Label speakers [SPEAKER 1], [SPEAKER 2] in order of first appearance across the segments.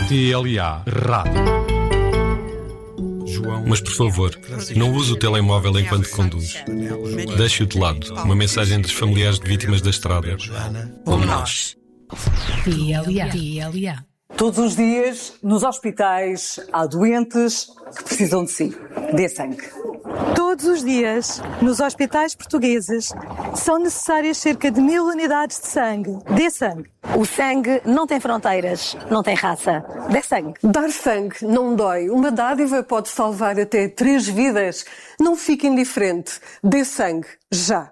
[SPEAKER 1] TLA Rádio.
[SPEAKER 2] Mas, por favor, não use o telemóvel enquanto conduz. Deixe-o de lado. Uma mensagem dos familiares de vítimas da estrada. Como nós.
[SPEAKER 3] TLA.
[SPEAKER 4] Todos os dias, nos hospitais, há doentes que precisam de si. Dê sangue.
[SPEAKER 5] Todos os dias, nos hospitais portugueses, são necessárias cerca de 1000 unidades de sangue. Dê sangue.
[SPEAKER 6] O sangue não tem fronteiras, não tem raça. Dê sangue.
[SPEAKER 7] Dar sangue não dói. Uma dádiva pode salvar até 3 vidas. Não fique indiferente. Dê sangue, já.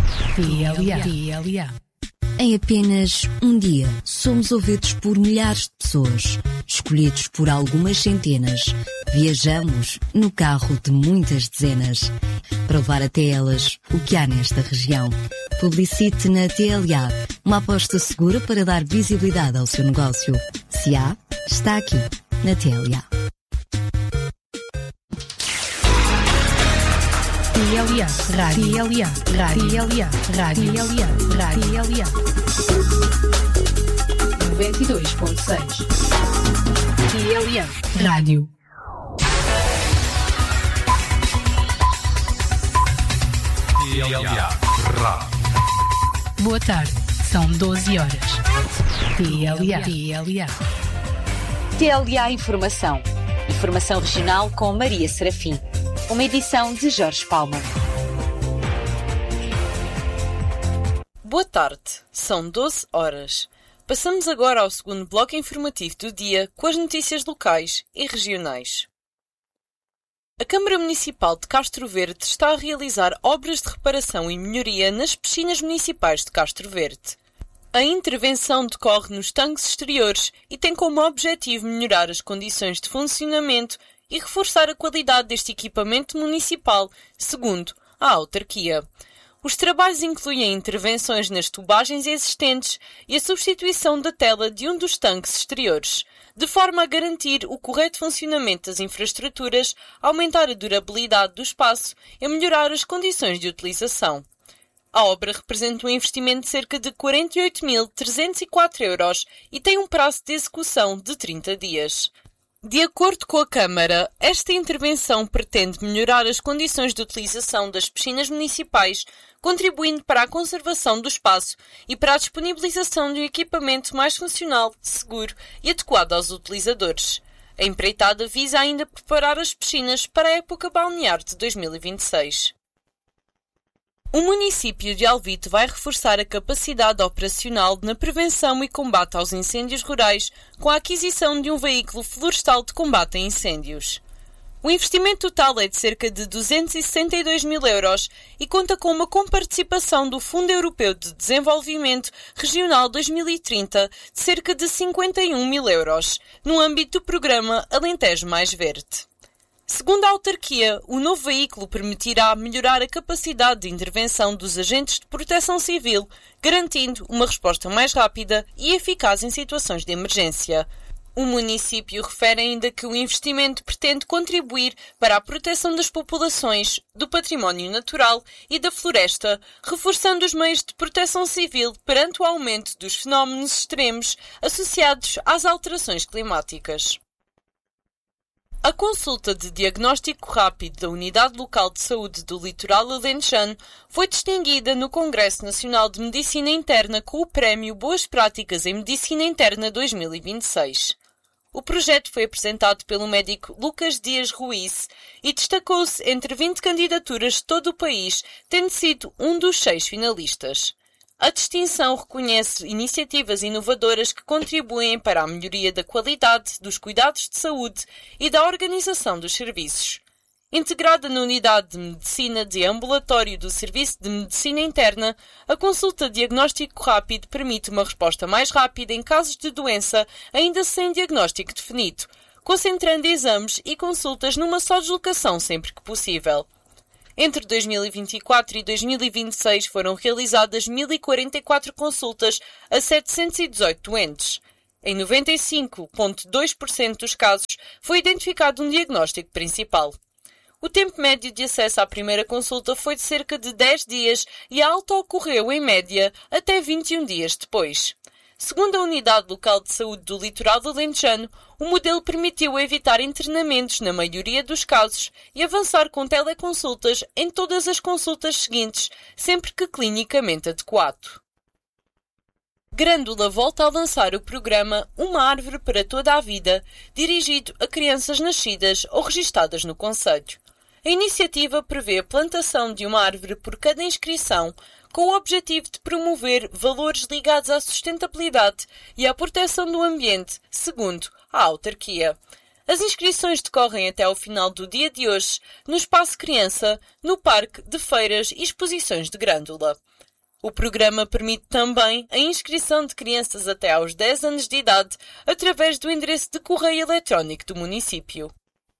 [SPEAKER 3] TLA.
[SPEAKER 8] Em apenas um dia, somos ouvidos por milhares de pessoas, escolhidos por algumas centenas. Viajamos no carro de muitas dezenas, para levar até elas o que há nesta região. Publicite na TLA, uma aposta segura para dar visibilidade ao seu negócio. Se há, está aqui, na TLA.
[SPEAKER 3] TLA, Rádio. 92.6. TLA, Rádio.
[SPEAKER 1] TLA Rádio.
[SPEAKER 3] Boa tarde, são 12 horas. TLA.
[SPEAKER 9] TLA Informação. Informação regional com Maria Serafim. Uma edição de Jorge Palma. Boa tarde, são 12 horas. Passamos agora ao segundo bloco informativo do dia com as notícias locais e regionais. A Câmara Municipal de Castro Verde está a realizar obras de reparação e melhoria nas piscinas municipais de Castro Verde. A intervenção decorre nos tanques exteriores e tem como objetivo melhorar as condições de funcionamento e reforçar a qualidade deste equipamento municipal, segundo a autarquia. Os trabalhos incluem intervenções nas tubagens existentes e a substituição da tela de um dos tanques exteriores, de forma a garantir o correto funcionamento das infraestruturas, aumentar a durabilidade do espaço e melhorar as condições de utilização. A obra representa um investimento de cerca de 48.304 euros e tem um prazo de execução de 30 dias. De acordo com a Câmara, esta intervenção pretende melhorar as condições de utilização das piscinas municipais, contribuindo para a conservação do espaço e para a disponibilização de um equipamento mais funcional, seguro e adequado aos utilizadores. A empreitada visa ainda preparar as piscinas para a época balnear de 2026. O município de Alvite vai reforçar a capacidade operacional na prevenção e combate aos incêndios rurais com a aquisição de um veículo florestal de combate a incêndios. O investimento total é de cerca de 262 mil euros e conta com uma comparticipação do Fundo Europeu de Desenvolvimento Regional 2030 de cerca de 51 mil euros, no âmbito do programa Alentejo Mais Verde. Segundo a autarquia, o novo veículo permitirá melhorar a capacidade de intervenção dos agentes de proteção civil, garantindo uma resposta mais rápida e eficaz em situações de emergência. O município refere ainda que o investimento pretende contribuir para a proteção das populações, do património natural e da floresta, reforçando os meios de proteção civil perante o aumento dos fenómenos extremos associados às alterações climáticas. A consulta de diagnóstico rápido da Unidade Local de Saúde do Litoral Alentejano foi distinguida no Congresso Nacional de Medicina Interna com o Prémio Boas Práticas em Medicina Interna 2026. O projeto foi apresentado pelo médico Lucas Dias Ruiz e destacou-se entre 20 candidaturas de todo o país, tendo sido um dos 6 finalistas. A distinção reconhece iniciativas inovadoras que contribuem para a melhoria da qualidade dos cuidados de saúde e da organização dos serviços. Integrada na Unidade de Medicina de Ambulatório do Serviço de Medicina Interna, a consulta diagnóstico rápido permite uma resposta mais rápida em casos de doença ainda sem diagnóstico definido, concentrando exames e consultas numa só deslocação sempre que possível. Entre 2024 e 2026 foram realizadas 1.044 consultas a 718 doentes. Em 95,2% dos casos foi identificado um diagnóstico principal. O tempo médio de acesso à primeira consulta foi de cerca de 10 dias e a alta ocorreu, em média, até 21 dias depois. Segundo a Unidade Local de Saúde do Litoral do Alentejano, o modelo permitiu evitar internamentos na maioria dos casos e avançar com teleconsultas em todas as consultas seguintes, sempre que clinicamente adequado. Grândola volta a lançar o programa Uma Árvore para Toda a Vida, dirigido a crianças nascidas ou registadas no concelho. A iniciativa prevê a plantação de uma árvore por cada inscrição, com o objetivo de promover valores ligados à sustentabilidade e à proteção do ambiente, segundo a autarquia. As inscrições decorrem até ao final do dia de hoje, no Espaço Criança, no Parque de Feiras e Exposições de Grândola. O programa permite também a inscrição de crianças até aos 10 anos de idade através do endereço de correio eletrónico do município.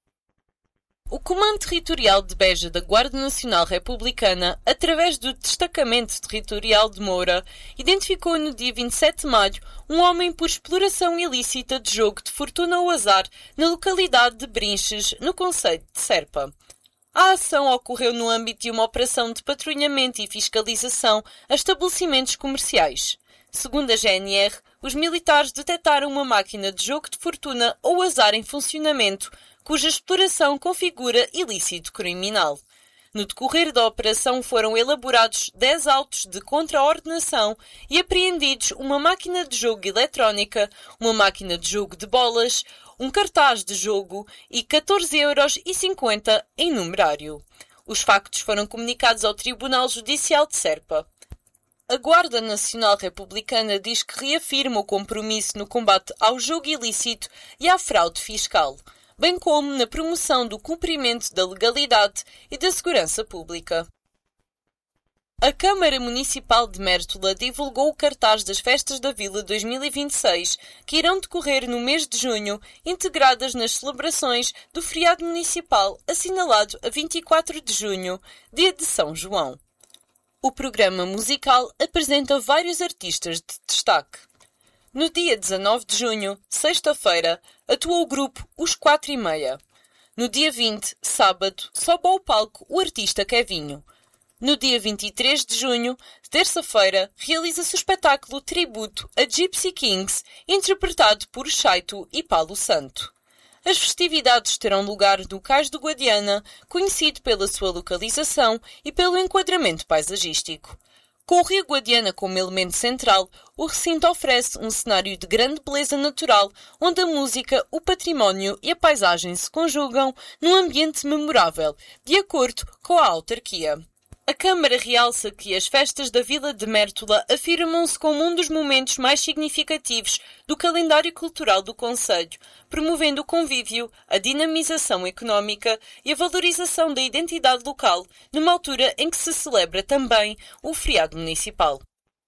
[SPEAKER 9] O Comando Territorial de Beja da Guarda Nacional Republicana, através do Destacamento Territorial de Moura, identificou no dia 27 de maio um homem por exploração ilícita de jogo de fortuna ao azar na localidade de Brinches, no concelho de Serpa. A ação ocorreu no âmbito de uma operação de patrulhamento e fiscalização a estabelecimentos comerciais. Segundo a GNR, os militares detectaram uma máquina de jogo de fortuna ou azar em funcionamento, cuja exploração configura ilícito criminal. No decorrer da operação foram elaborados 10 autos de contraordenação e apreendidos uma máquina de jogo eletrónica, uma máquina de jogo de bolas, um cartaz de jogo e 14,50 € em numerário. Os factos foram comunicados ao Tribunal Judicial de Serpa. A Guarda Nacional Republicana diz que reafirma o compromisso no combate ao jogo ilícito e à fraude fiscal, bem como na promoção do cumprimento da legalidade e da segurança pública. A Câmara Municipal de Mértola divulgou o cartaz das Festas da Vila 2026, que irão decorrer no mês de junho, integradas nas celebrações do feriado municipal assinalado a 24 de junho, dia de São João. O programa musical apresenta vários artistas de destaque. No dia 19 de junho, sexta-feira, atuou o grupo Os 4:30. No dia 20, sábado, sobe ao palco o artista Kevinho. No dia 23 de junho, terça-feira, realiza-se o espetáculo tributo a Gypsy Kings, interpretado por Chaito e Paulo Santo. As festividades terão lugar no Cais do Guadiana, conhecido pela sua localização e pelo enquadramento paisagístico. Com o Rio Guadiana como elemento central, o recinto oferece um cenário de grande beleza natural, onde a música, o património e a paisagem se conjugam num ambiente memorável, de acordo com a autarquia. A Câmara realça que as festas da Vila de Mértola afirmam-se como um dos momentos mais significativos do calendário cultural do concelho, promovendo o convívio, a dinamização económica e a valorização da identidade local, numa altura em que se celebra também o feriado municipal.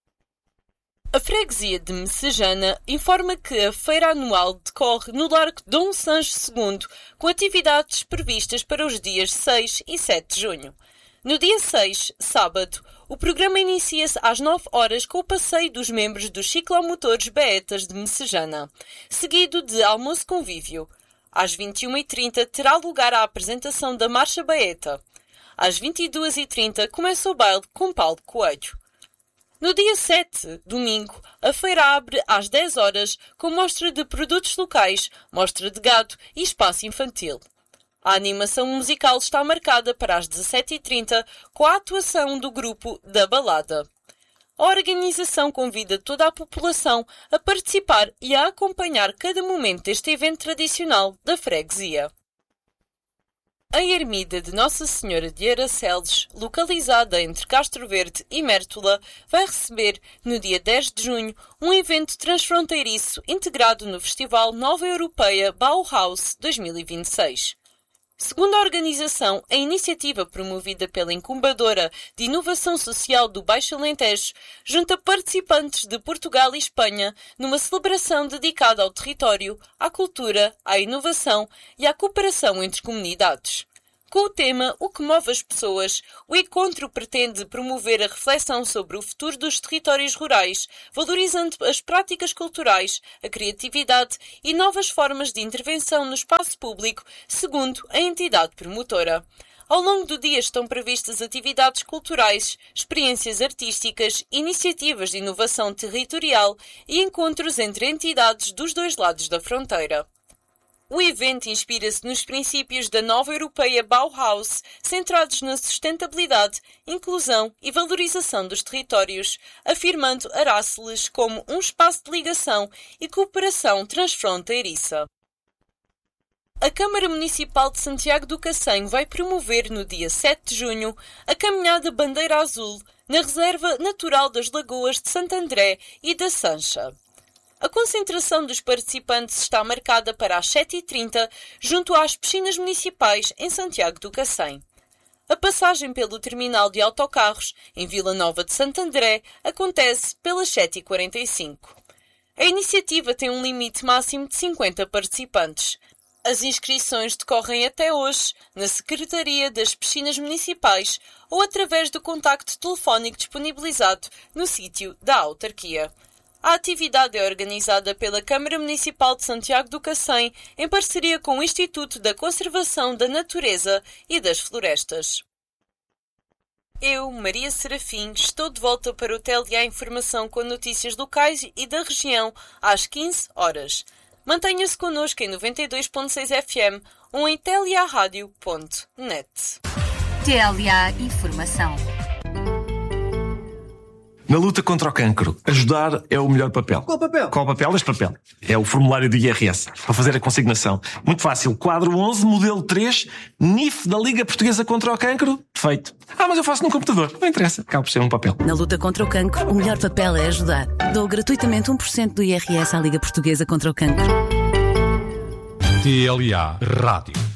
[SPEAKER 9] A freguesia de Messejana informa que a feira anual decorre no Largo Dom Sancho II, com atividades previstas para os dias 6 e 7 de junho. No dia 6, sábado, o programa inicia-se às 9 horas com o passeio dos membros dos ciclomotores Baetas de Messejana, seguido de almoço convívio. Às 21h30 terá lugar a apresentação da Marcha Baeta. Às 22h30 começa o baile com Paulo Coelho. No dia 7, domingo, a feira abre às 10 horas com mostra de produtos locais, mostra de gado e espaço infantil. A animação musical está marcada para as 17h30 com a atuação do grupo da Balada. A organização convida toda a população a participar e a acompanhar cada momento deste evento tradicional da freguesia. A ermida de Nossa Senhora de Araceles, localizada entre Castro Verde e Mértola, vai receber, no dia 10 de junho, um evento transfronteiriço integrado no Festival Nova Europeia Bauhaus 2026. Segundo a organização, a iniciativa promovida pela Incubadora de Inovação Social do Baixo Alentejo junta participantes de Portugal e Espanha numa celebração dedicada ao território, à cultura, à inovação e à cooperação entre comunidades. Com o tema O que move as pessoas, o encontro pretende promover a reflexão sobre o futuro dos territórios rurais, valorizando as práticas culturais, a criatividade e novas formas de intervenção no espaço público, segundo a entidade promotora. Ao longo do dia estão previstas atividades culturais, experiências artísticas, iniciativas de inovação territorial e encontros entre entidades dos dois lados da fronteira. O evento inspira-se nos princípios da nova europeia Bauhaus, centrados na sustentabilidade, inclusão e valorização dos territórios, afirmando Aráceles como um espaço de ligação e cooperação transfronteiriça. A Câmara Municipal de Santiago do Cacém vai promover no dia 7 de junho a Caminhada Bandeira Azul na Reserva Natural das Lagoas de Santo André e da Sancha. A concentração dos participantes está marcada para as 7h30 junto às piscinas municipais em Santiago do Cacém. A passagem pelo terminal de autocarros em Vila Nova de Santo André acontece pelas 7h45. A iniciativa tem um limite máximo de 50 participantes. As inscrições decorrem até hoje na Secretaria das Piscinas Municipais ou através do contacto telefónico disponibilizado no sítio da autarquia. A atividade é organizada pela Câmara Municipal de Santiago do Cacém em parceria com o Instituto da Conservação da Natureza e das Florestas. Eu, Maria Serafim, estou de volta para o TLA Informação com notícias locais e da região às 15 horas. Mantenha-se connosco em 92.6 FM ou em tliaradio.net.
[SPEAKER 3] TLA Informação.
[SPEAKER 10] Na luta contra o cancro, ajudar é o melhor papel.
[SPEAKER 11] Qual papel?
[SPEAKER 10] Qual papel? Este papel. É o formulário do IRS, para fazer a consignação. Muito fácil. Quadro 11, modelo 3, NIF da Liga Portuguesa contra o Cancro. Feito. Mas eu faço num computador. Não interessa. Acaba por ser um papel.
[SPEAKER 12] Na luta contra o cancro, o melhor papel é ajudar. Dou gratuitamente 1% do IRS à Liga Portuguesa contra o Cancro.
[SPEAKER 1] TLA Rádio.